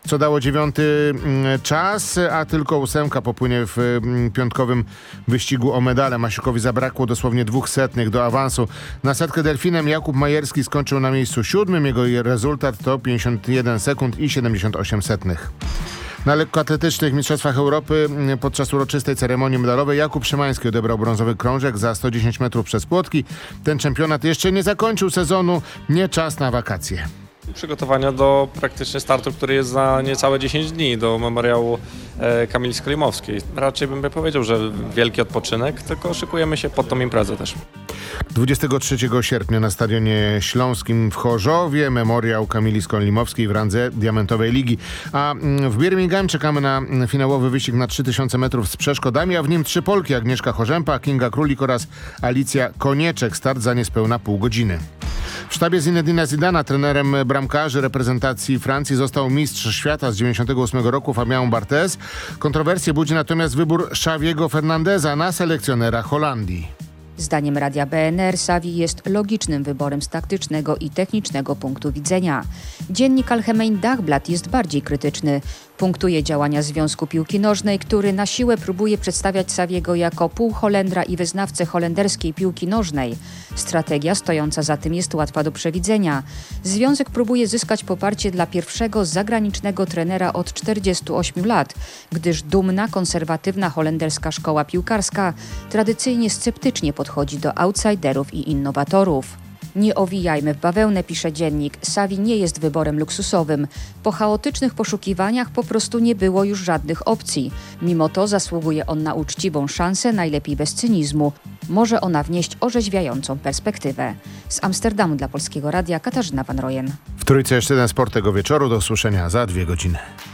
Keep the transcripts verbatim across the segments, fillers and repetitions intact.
co dało dziewiąty czas, a tylko ósemka popłynie w piątkowym wyścigu o medale. Masiukowi zabrakło dosłownie dwóch setnych do awansu. Na setkę delfinem Jakub Majerski skończył na miejscu siódmym. Jego rezultat to pięćdziesiąt jeden sekund i siedemdziesiąt osiem setnych. Na lekkoatletycznych Mistrzostwach Europy podczas uroczystej ceremonii medalowej Jakub Szymański odebrał brązowy krążek za sto dziesięć metrów przez płotki. Ten czempionat jeszcze nie zakończył sezonu, nie czas na wakacje. Przygotowania do praktycznie startu, który jest za niecałe dziesięć dni, do memoriału e, Kamili Sklimowskiej. Raczej bym powiedział, że wielki odpoczynek, tylko szykujemy się pod tą imprezę też. dwudziestego trzeciego sierpnia na Stadionie Śląskim w Chorzowie memoriał Kamili Skolimowskiej w randze Diamentowej Ligi. A w Birmingham czekamy na finałowy wyścig na trzy tysiące metrów z przeszkodami, a w nim trzy Polki: Agnieszka Chorzępa, Kinga Królik oraz Alicja Konieczek. Start za niespełna pół godziny. W sztabie Zinedina Zidana trenerem bramkarzy reprezentacji Francji został mistrz świata z dziewięćdziesiątego ósmego roku Fabien Barthez. Kontrowersje budzi natomiast wybór Xaviego Fernandeza na selekcjonera Holandii. Zdaniem Radia B N R Xavi jest logicznym wyborem z taktycznego i technicznego punktu widzenia. Dziennik Algemeen Dagblad jest bardziej krytyczny. Punktuje działania Związku Piłki Nożnej, który na siłę próbuje przedstawiać Xaviego jako półholendra i wyznawcę holenderskiej piłki nożnej. Strategia stojąca za tym jest łatwa do przewidzenia. Związek próbuje zyskać poparcie dla pierwszego zagranicznego trenera od czterdziestu ośmiu lat, gdyż dumna, konserwatywna holenderska szkoła piłkarska tradycyjnie sceptycznie podchodzi do outsiderów i innowatorów. Nie owijajmy w bawełnę, pisze dziennik. Xavi nie jest wyborem luksusowym. Po chaotycznych poszukiwaniach po prostu nie było już żadnych opcji. Mimo to zasługuje on na uczciwą szansę, najlepiej bez cynizmu. Może ona wnieść orzeźwiającą perspektywę. Z Amsterdamu dla Polskiego Radia Katarzyna Van Rojen. W Trójce jeszcze jeden sport tego wieczoru. Do usłyszenia za dwie godziny.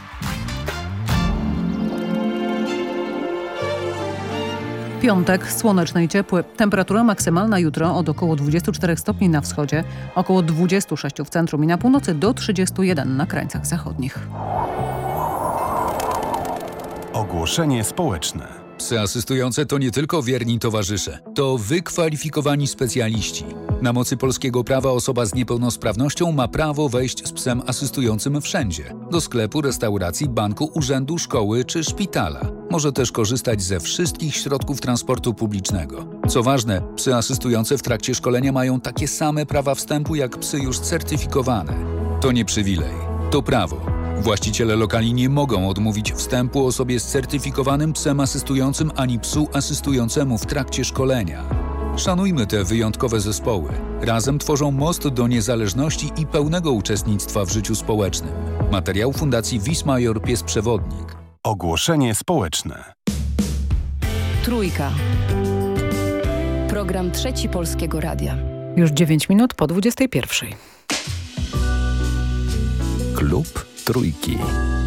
Piątek, słoneczny i ciepły. Temperatura maksymalna jutro od około dwudziestu czterech stopni na wschodzie, około dwudziestu sześciu w centrum i na północy do trzydziestu jeden na krańcach zachodnich. Ogłoszenie społeczne. Psy asystujące to nie tylko wierni towarzysze, to wykwalifikowani specjaliści. Na mocy polskiego prawa osoba z niepełnosprawnością ma prawo wejść z psem asystującym wszędzie. Do sklepu, restauracji, banku, urzędu, szkoły czy szpitala. Może też korzystać ze wszystkich środków transportu publicznego. Co ważne, psy asystujące w trakcie szkolenia mają takie same prawa wstępu jak psy już certyfikowane. To nie przywilej, to prawo. Właściciele lokali nie mogą odmówić wstępu osobie z certyfikowanym psem asystującym ani psu asystującemu w trakcie szkolenia. Szanujmy te wyjątkowe zespoły. Razem tworzą most do niezależności i pełnego uczestnictwa w życiu społecznym. Materiał Fundacji Wismajor Pies Przewodnik. Ogłoszenie społeczne. Trójka. Program Trzeci Polskiego Radia. Już dziewięć minut po dwudziestej pierwszej. Klub Trójki.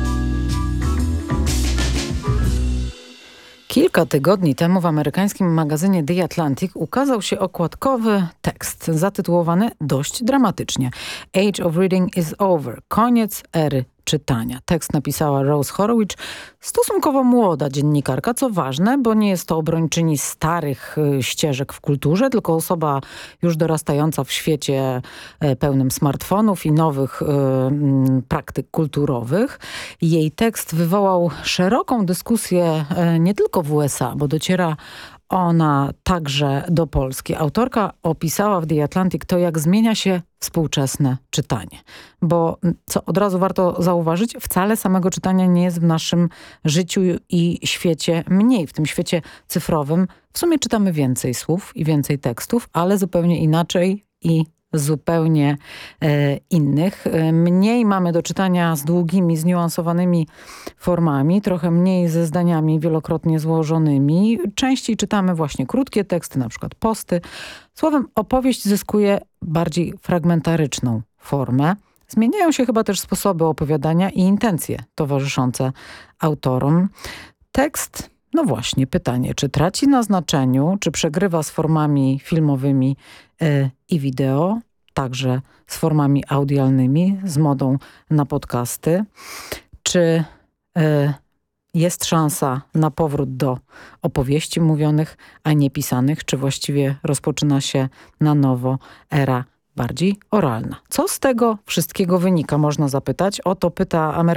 Kilka tygodni temu w amerykańskim magazynie The Atlantic ukazał się okładkowy tekst zatytułowany dość dramatycznie Age of Reading is over. Koniec ery czytania. Tekst napisała Rose Horowitz, stosunkowo młoda dziennikarka, co ważne, bo nie jest to obrończyni starych y, ścieżek w kulturze, tylko osoba już dorastająca w świecie y, pełnym smartfonów i nowych y, y, praktyk kulturowych. Jej tekst wywołał szeroką dyskusję y, nie tylko w U S A, bo dociera ona także do Polski. Autorka opisała w The Atlantic to, jak zmienia się współczesne czytanie. Bo, co od razu warto zauważyć, wcale samego czytania nie jest w naszym życiu i świecie mniej. W tym świecie cyfrowym w sumie czytamy więcej słów i więcej tekstów, ale zupełnie inaczej i zupełnie e, innych. E, mniej mamy do czytania z długimi, zniuansowanymi formami, trochę mniej ze zdaniami wielokrotnie złożonymi. Częściej czytamy właśnie krótkie teksty, na przykład posty. Słowem, opowieść zyskuje bardziej fragmentaryczną formę. Zmieniają się chyba też sposoby opowiadania i intencje towarzyszące autorom. Tekst, no właśnie, pytanie, czy traci na znaczeniu, czy przegrywa z formami filmowymi y, i wideo, także z formami audialnymi, z modą na podcasty, czy y, jest szansa na powrót do opowieści mówionych, a nie pisanych, czy właściwie rozpoczyna się na nowo era bardziej oralna. Co z tego wszystkiego wynika, można zapytać. O to pyta Amerykański